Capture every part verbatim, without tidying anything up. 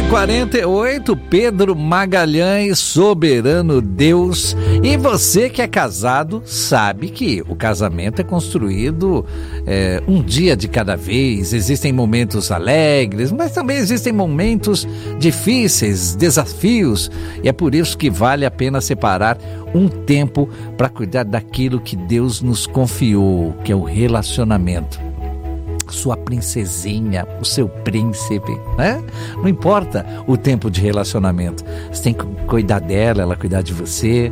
quarenta e oito, Pedro Magalhães, Soberano Deus. E você que é casado sabe que o casamento é construído é, um dia de cada vez. Existem momentos alegres, mas também existem momentos difíceis, desafios. E é por isso que vale a pena separar um tempo para cuidar daquilo que Deus nos confiou, que é o relacionamento. Sua princesinha, o seu príncipe, né? Não importa o tempo de relacionamento, você tem que cuidar dela, ela cuidar de você.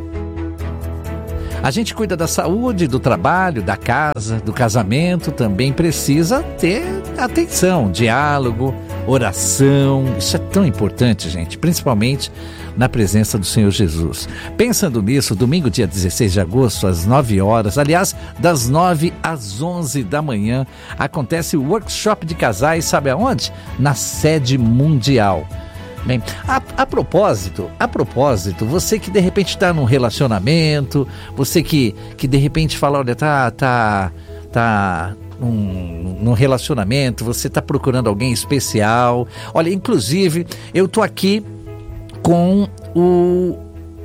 A gente cuida da saúde, do trabalho, da casa, do casamento, também precisa ter atenção, diálogo, oração. Isso é tão importante, gente, principalmente na presença do Senhor Jesus. Pensando nisso, domingo, dia dezesseis de agosto, às nove horas, aliás, das nove às onze da manhã, acontece o workshop de casais, sabe aonde? Na sede mundial. Bem, a, a propósito, a propósito, você que de repente está num relacionamento, você que, que de repente fala, olha, tá, tá, tá num, num relacionamento, você está procurando alguém especial. Olha, inclusive, eu tô aqui com o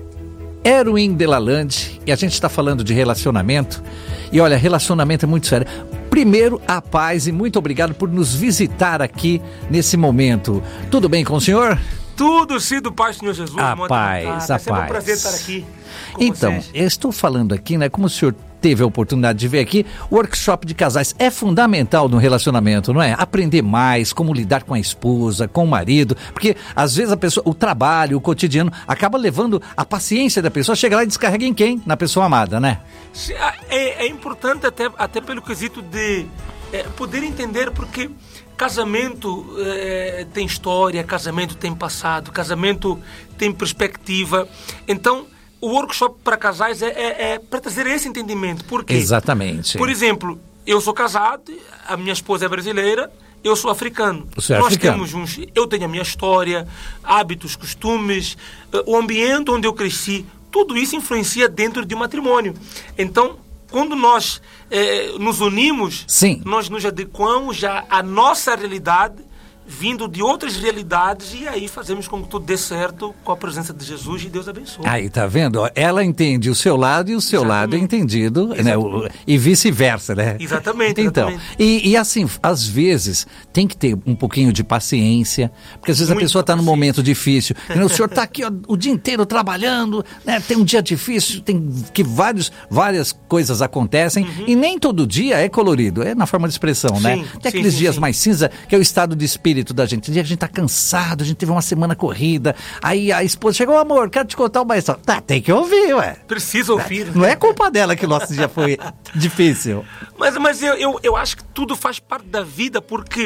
Erwin Delalande e a gente está falando de relacionamento. E olha, relacionamento é muito sério. Primeiro, a paz e muito obrigado por nos visitar aqui nesse momento. Tudo bem com o senhor? Tudo sido paz do Senhor Jesus. A paz, a é sempre paz. um prazer estar aqui com Então, vocês. eu estou falando aqui, né, como o senhor teve a oportunidade de ver aqui, o workshop de casais é fundamental no relacionamento, não é? Aprender mais, como lidar com a esposa, com o marido, porque às vezes a pessoa, o trabalho, o cotidiano, acaba levando a paciência da pessoa, chega lá e descarrega em quem? Na pessoa amada, né? É, é importante até, até pelo quesito de é, poder entender, porque casamento é, tem história, casamento tem passado, casamento tem perspectiva. Então, o workshop para casais é, é, é para trazer esse entendimento. Por quê? Exatamente. Por exemplo, eu sou casado, a minha esposa é brasileira, eu sou africano. Você é Nós africano. temos uns, eu tenho a minha história, hábitos, costumes, o ambiente onde eu cresci, tudo isso influencia dentro de um matrimônio. Então, quando nós eh, nos unimos, Sim. nós nos adequamos já à nossa realidade, vindo de outras realidades, e aí fazemos com que tudo dê certo com a presença de Jesus, e Deus abençoe. Aí, tá vendo? Ela entende o seu lado e o seu Exatamente. lado é entendido, né? O- e vice-versa, né? Exatamente, Então, exatamente. E, e assim, às vezes tem que ter um pouquinho de paciência, porque às vezes Muita a pessoa está num paciência. momento difícil. E o senhor está aqui ó, o dia inteiro trabalhando, né? Tem um dia difícil, tem que vários, várias coisas acontecem e nem todo dia é colorido, é na forma de expressão, né? Sim, Tem sim, aqueles sim, dias sim. mais cinza, que é o estado de espírito da gente. Tem dia que a gente tá cansado, a gente teve uma semana corrida, aí a esposa chegou, amor, quero te contar uma história. Tá, tem que ouvir, ué. Precisa ouvir. Não é culpa dela que o nosso dia foi difícil. Mas, mas eu, eu, eu acho que tudo faz parte da vida, porque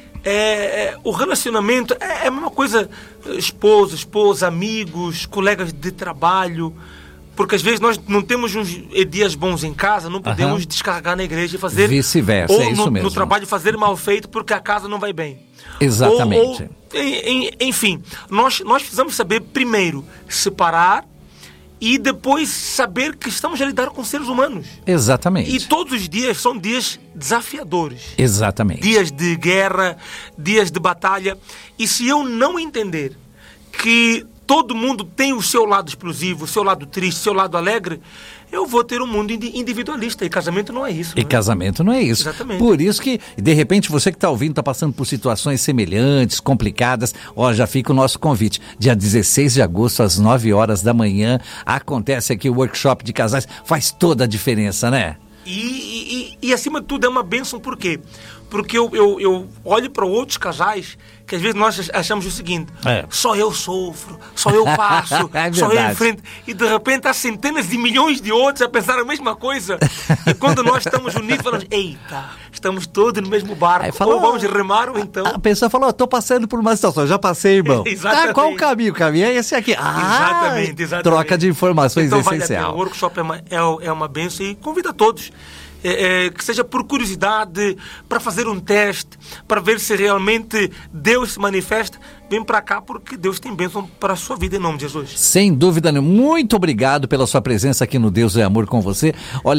é, é, o relacionamento é, é a mesma coisa, esposo, esposa, amigos, colegas de trabalho, porque às vezes nós não temos uns dias bons em casa, não podemos Aham. descarregar na igreja e fazer... Vice-versa, ou é isso no, mesmo. no trabalho fazer mal feito porque a casa não vai bem. Exatamente. Ou, ou, em- em- enfim, nós, nós precisamos saber primeiro separar e depois saber que estamos a lidar com seres humanos. Exatamente. E todos os dias são dias desafiadores. Exatamente. Dias de guerra, dias de batalha. E se eu não entender que todo mundo tem o seu lado explosivo, o seu lado triste, o seu lado alegre, eu vou ter um mundo indi- individualista. E casamento não é isso. E né? casamento não é isso. Exatamente. Por isso que, de repente, você que está ouvindo, está passando por situações semelhantes, complicadas, ó, já fica o nosso convite. Dia dezesseis de agosto, às nove horas da manhã, acontece aqui o workshop de casais. Faz toda a diferença, né? E, e, e, e, acima de tudo, é uma bênção. Por quê? Porque eu, eu, eu olho para outros casais que às vezes nós achamos o seguinte: É. só eu sofro, só eu passo, É só eu verdade. enfrento. E de repente há centenas de milhões de outros a pensar a mesma coisa. E quando nós estamos unidos, falamos: eita, estamos todos no mesmo barco. Aí fala, ou vamos remar, ou então. A pessoa falou, estou passando por uma situação, já passei, irmão. Exatamente. Tá, qual o caminho? O caminho é esse aqui. Ah, Exatamente, exatamente. troca de informações Então, vale a essencial. pena. O workshop é uma, é, é uma bênção e convido a todos. É, é, que seja por curiosidade, para fazer um teste, para ver se realmente Deus se manifesta, vem para cá porque Deus tem bênção para a sua vida em nome de Jesus. Sem dúvida nenhuma. Muito obrigado pela sua presença aqui no Deus é Amor com você. Olha,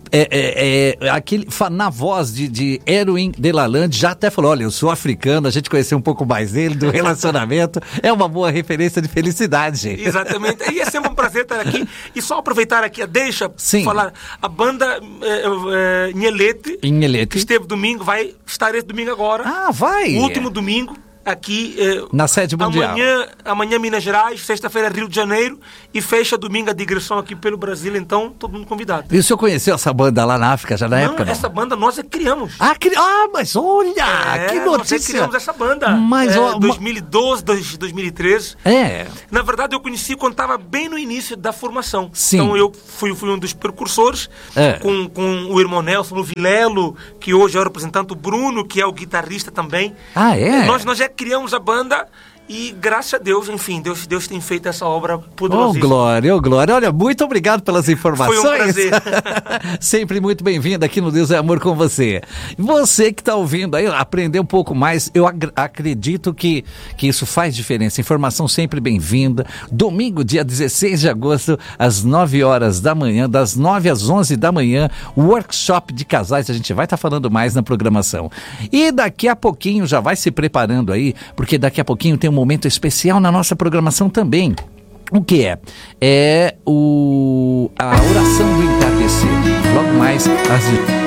é, é, é, aquele, na voz de, de Erwin Delalande, já até falou, olha, eu sou africano, a gente conheceu um pouco mais dele, do relacionamento, é uma boa referência de felicidade. Exatamente, e é sempre um prazer estar aqui, e só aproveitar aqui a deixa, Sim. falar, a banda é, é, Nhelete, Nhelete, que esteve domingo, vai estar esse domingo agora. Ah, vai! O último domingo. Aqui, eh, na sede mundial. Amanhã, amanhã Minas Gerais, sexta-feira Rio de Janeiro e fecha domingo a digressão aqui pelo Brasil, então todo mundo convidado. E o senhor conheceu essa banda lá na África, já na não, época? Não, essa banda nós é que criamos. Ah, cri... ah mas olha, é, que notícia. notícia. Nós é criamos essa banda, mas, é, ó, dois mil e doze, dois mil e treze. É. Na verdade eu conheci quando estava bem no início da formação. Sim. Então eu fui, fui um dos precursores, é. com, com o irmão Nelson, o Vilelo, que hoje é o representante, o Bruno, que é o guitarrista também. Ah, é? Nós, nós já criamos a banda. E graças a Deus, enfim, Deus, Deus tem feito essa obra poderosíssima. Oh, glória, oh, glória. Olha, muito obrigado pelas informações. Foi um prazer. Sempre muito bem-vindo aqui no Deus é Amor com você. Você que está ouvindo aí, aprender um pouco mais, eu ac- acredito que, que isso faz diferença. Informação sempre bem-vinda. Domingo, dia dezesseis de agosto, às nove horas da manhã, das nove às onze da manhã, workshop de casais. A gente vai estar tá falando mais na programação. E daqui a pouquinho, já vai se preparando aí, porque daqui a pouquinho tem um momento especial na nossa programação também. O que é? É o, a oração do entardecer. Logo mais às